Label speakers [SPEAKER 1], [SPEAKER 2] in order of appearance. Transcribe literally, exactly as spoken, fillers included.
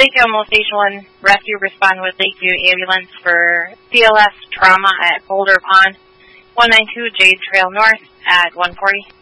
[SPEAKER 1] Lakeview Mall Station one, rescue respond with Lakeview ambulance for C L S trauma at Boulder Pond, one ninety-two Jade Trail North at one forty.